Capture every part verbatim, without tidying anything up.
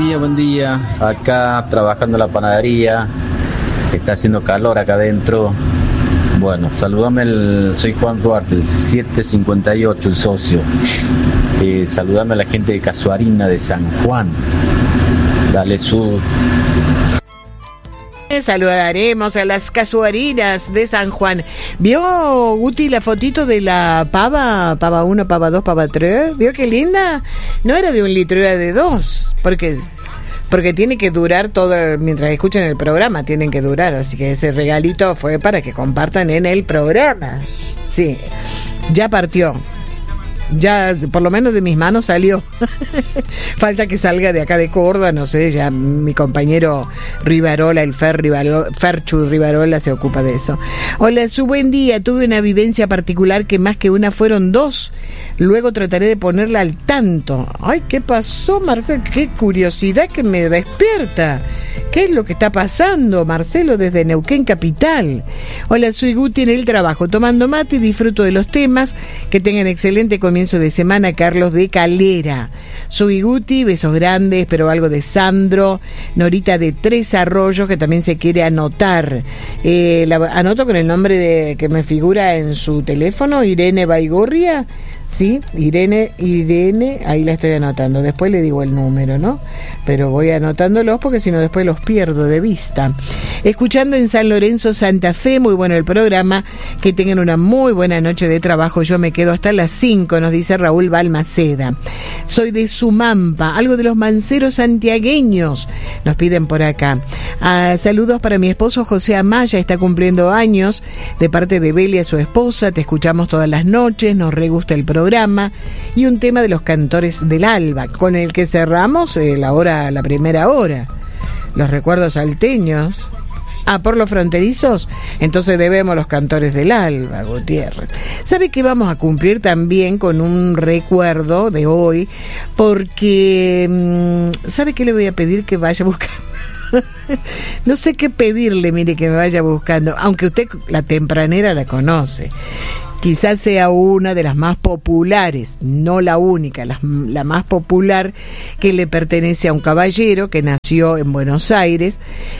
día, buen día. Acá trabajando en la panadería. Está haciendo calor acá adentro. Bueno, saludame, el, soy Juan Ruarte, siete cincuenta y ocho, el socio. Eh, saludame a la gente de Casuarina de San Juan. Dale su... Saludaremos a las casuarinas de San Juan. ¿Vio, Guti, la fotito de la pava? Pava uno, pava dos, pava tres. ¿Vio qué linda? No era de un litro, era de dos. Porque, porque tiene que durar todo, mientras escuchan el programa, tienen que durar. Así que ese regalito fue para que compartan en el programa. Sí, ya partió. Ya por lo menos de mis manos salió. Falta que salga de acá de Córdoba, no sé, ya mi compañero Rivarola, el Fer Rivarola, Ferchu Rivarola se ocupa de eso. Hola, su buen día. Tuve una vivencia particular que más que una fueron dos. Luego trataré de ponerla al tanto. Ay, ¿qué pasó, Marcelo? Qué curiosidad que me despierta. ¿Qué es lo que está pasando, Marcelo, desde Neuquén Capital? Hola, soy Guti en el trabajo, tomando mate y disfruto de los temas. Que tengan excelente comienzo de semana, Carlos de Calera. Soy Guti, besos grandes, pero algo de Sandro. Norita de Tres Arroyos, que también se quiere anotar. Eh, la anoto con el nombre de que me figura en su teléfono, Irene Baigorria. Sí, Irene, Irene, ahí la estoy anotando, después le digo el número, ¿no? Pero voy anotándolos porque si no después los pierdo de vista. Escuchando en San Lorenzo, Santa Fe, muy bueno el programa, que tengan una muy buena noche de trabajo, yo me quedo hasta las cinco, nos dice Raúl Balmaceda. Soy de Sumampa, algo de los manceros santiagueños, nos piden por acá. Ah, saludos para mi esposo José Amaya, está cumpliendo años, de parte de Belia, su esposa, te escuchamos todas las noches, nos re gusta el programa, y un tema de los cantores del alba, con el que cerramos eh, la hora, la primera hora, los recuerdos salteños. Ah, por los fronterizos, entonces debemos los cantores del alba, Gutiérrez. ¿Sabe que vamos a cumplir también con un recuerdo de hoy? Porque, ¿sabe qué le voy a pedir? Que vaya a buscar. No sé qué pedirle, mire, que me vaya buscando, aunque usted la tempranera la conoce. Quizás sea una de las más populares, no la única, la, la más popular, que le pertenece a un caballero que nació en Buenos Aires,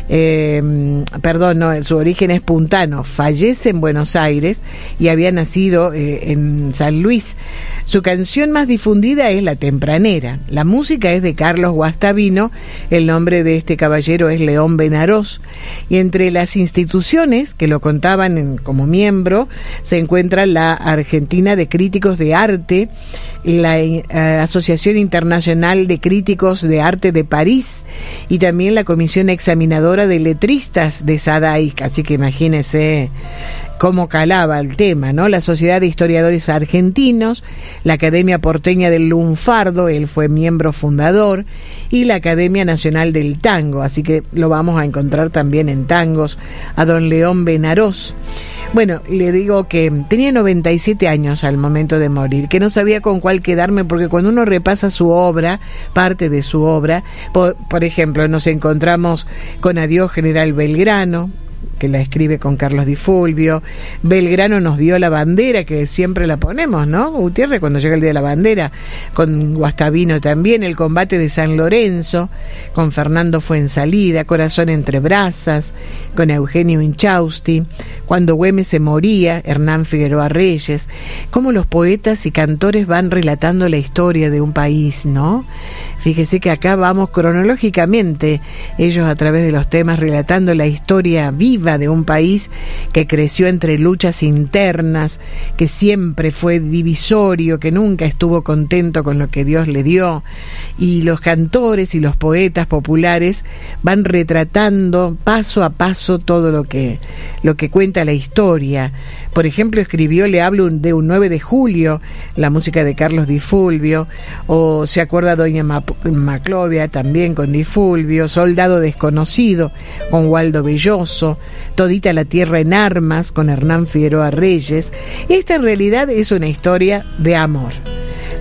eh, perdón, no, su origen es puntano, fallece en Buenos Aires y había nacido eh, en San Luis. Su canción más difundida es La Tempranera, la música es de Carlos Guastavino, el nombre de este caballero es León Benarós, y entre las instituciones que lo contaban en, como miembro se encuentran la Argentina de Críticos de Arte, la eh, Asociación Internacional de Críticos de Arte de París y también la Comisión Examinadora de Letristas de Sadaic, así que imagínese cómo calaba el tema, ¿no? La Sociedad de Historiadores Argentinos, la Academia Porteña del Lunfardo, él fue miembro fundador, y la Academia Nacional del Tango, así que lo vamos a encontrar también en tangos a don León Benarós. Bueno, le digo que tenía noventa y siete años al momento de morir, que no sabía con cuál quedarme, porque cuando uno repasa su obra, parte de su obra, por, por ejemplo, nos encontramos con Adiós General Belgrano, que la escribe con Carlos Di Fulvio. Belgrano nos dio la bandera, que siempre la ponemos, ¿no? Gutiérrez, cuando llega el día de la bandera, con Guastavino también, El combate de San Lorenzo, con Fernando Fuensalida, Corazón entre brasas, con Eugenio Inchausti, Cuando Güemes se moría, Hernán Figueroa Reyes. Cómo los poetas y cantores van relatando la historia de un país, ¿no? Fíjese que acá vamos cronológicamente, ellos a través de los temas relatando la historia viva de un país que creció entre luchas internas, que siempre fue divisorio, que nunca estuvo contento con lo que Dios le dio, y los cantores y los poetas populares van retratando paso a paso todo lo que, lo que cuenta la historia. Por ejemplo, escribió Le hablo de un nueve de julio, la música de Carlos Di Fulvio, o se acuerda Doña Maclovia también con Di Fulvio, Soldado desconocido con Waldo Belloso, Todita la tierra en armas con Hernán Figueroa Reyes. Esta en realidad es una historia de amor.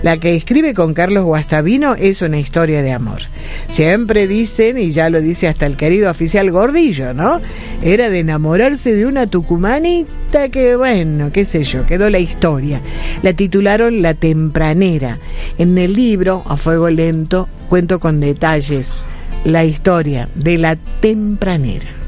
La que escribe con Carlos Guastavino es una historia de amor. Siempre dicen, y ya lo dice hasta el querido oficial Gordillo, ¿no? Era de enamorarse de una tucumanita que, bueno, qué sé yo, quedó la historia. La titularon La Tempranera. En el libro, A Fuego Lento, cuento con detalles la historia de La Tempranera.